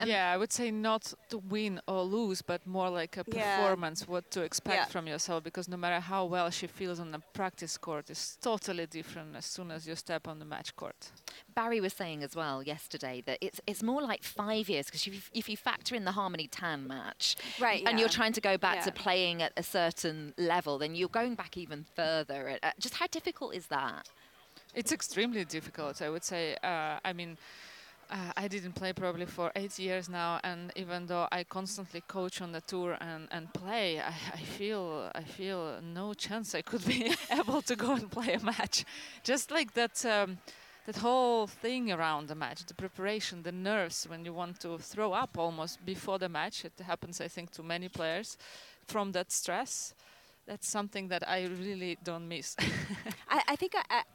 Yeah, I would say not to win or lose, but more like a performance, what to expect from yourself, because no matter how well she feels on the practice court, it's totally different as soon as you step on the match court. Barry was saying as well yesterday that it's more like 5 years, because if you factor in the Harmony Tan match, and you're trying to go back to playing at a certain level, then you're going back even further. Just how difficult is that? It's extremely difficult, I would say. I mean, I didn't play probably for 8 years now, and even though I constantly coach on the tour and play, I feel no chance I could be able to go and play a match. Just like that, that whole thing around the match, the preparation, the nerves when you want to throw up almost before the match. It happens, I think, to many players from that stress. That's something that I really don't miss. I think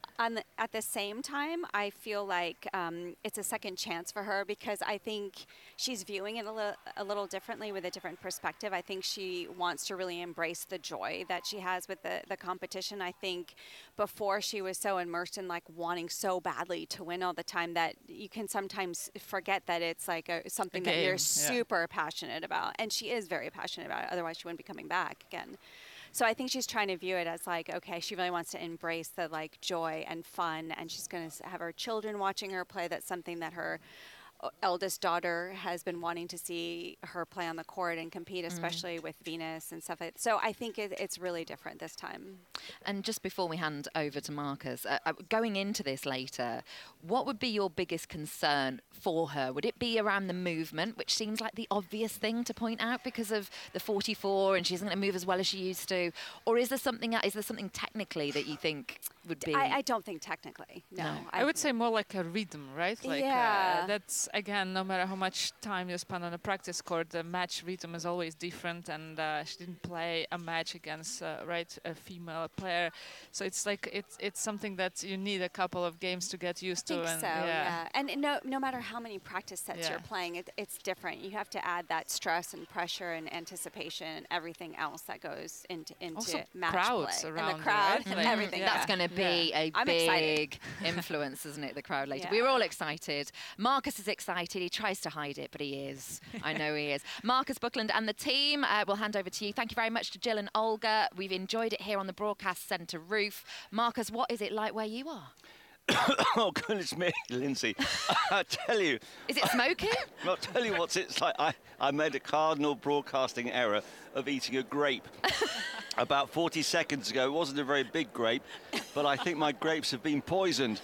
at the same time, I feel like it's a second chance for her, because I think she's viewing it a little differently, with a different perspective. I think she wants to really embrace the joy that she has with the competition. I think before she was so immersed in like wanting so badly to win all the time that you can sometimes forget that it's like something that you're super passionate about. And she is very passionate about it. Otherwise, she wouldn't be coming back again. So I think she's trying to view it as like, okay, she really wants to embrace the like joy and fun, and she's going to have her children watching her play. That's something that her eldest daughter has been wanting to see her play on the court and compete, especially with Venus and stuff. So I think it's really different this time. And just before we hand over to Marcus, going into this later, what would be your biggest concern for her? Would it be around the movement, which seems like the obvious thing to point out because of the 44 and she isn't going to move as well as she used to? Or is there something technically that you think would be? I don't think technically, no. I would say more like a rhythm, right? Like that's, again, no matter how much time you spend on a practice court, the match rhythm is always different, and she didn't play a match against a female player, so it's like it's something that you need a couple of games to get used to. And no matter how many practice sets you're playing, it's different. You have to add that stress and pressure and anticipation and everything else that goes into also match crowds play. around And the crowd you, right? and everything. That's going to be a big influence, isn't it, the crowd later. We're all excited. Marcus is excited. He tries to hide it, but he is. I know he is. Marcus Buckland and the team, we'll hand over to you. Thank you very much to Jill and Olga. We've enjoyed it here on the Broadcast Centre roof. Marcus, what is it like where you are? Oh, goodness me, Lindsay. I tell you. Is it smoky? I'll tell you what it's like. I made a cardinal broadcasting error of eating a grape about 40 seconds ago. It wasn't a very big grape, but I think my grapes have been poisoned.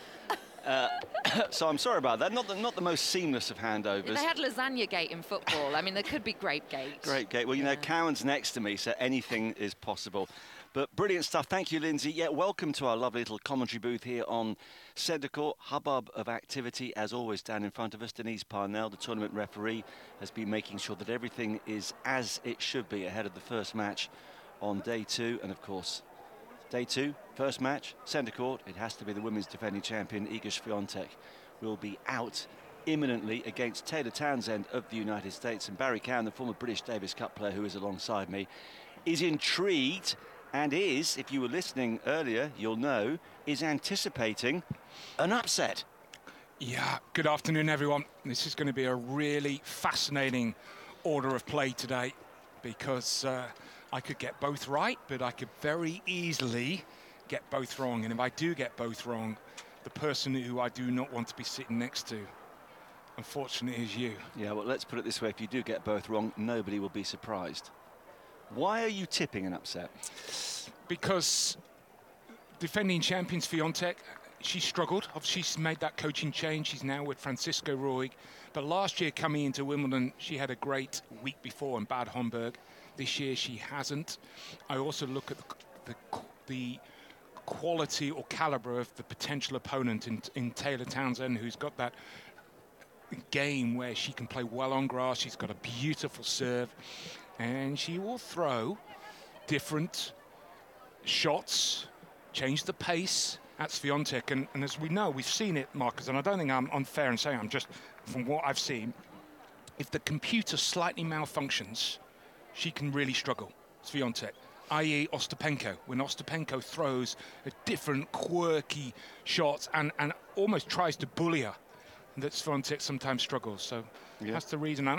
So I'm sorry about that. Not the most seamless of handovers. They had lasagna gate in football. I mean, there could be grape gate. Grape gate. Well, you know, Cowan's next to me, so anything is possible. But brilliant stuff. Thank you, Lindsay. Yeah, welcome to our lovely little commentary booth here on Centre Court. Hubbub of activity, as always, down in front of us. Denise Parnell, the tournament referee, has been making sure that everything is as it should be ahead of the first match on day 2. And, of course, day 2, first match, Centre Court. It has to be the women's defending champion, Iga Swiatek, will be out imminently against Taylor Townsend of the United States. And Barry Cowan, the former British Davis Cup player who is alongside me, is intrigued and is, if you were listening earlier, you'll know, is anticipating an upset. Yeah, good afternoon, everyone. This is going to be a really fascinating order of play today, because I could get both right, but I could very easily get both wrong. And if I do get both wrong, the person who I do not want to be sitting next to, unfortunately, is you. Yeah, well, let's put it this way. If you do get both wrong, nobody will be surprised. Why are you tipping an upset? Because defending champion Swiatek, she struggled. Obviously, she's made that coaching change. She's now with Francisco Roig. But last year, coming into Wimbledon, she had a great week before in Bad Homburg. This year, she hasn't. I also look at the quality or calibre of the potential opponent in Taylor Townsend, who's got that game where she can play well on grass. She's got a beautiful serve, and she will throw different shots, change the pace at Swiatek. And as we know, we've seen it, Marcus, and I don't think I'm unfair in saying, I'm just, from what I've seen, if the computer slightly malfunctions, she can really struggle, Swiatek, i.e. Ostapenko. When Ostapenko throws a different, quirky shots and almost tries to bully her, that Swiatek sometimes struggles. So that's the reason.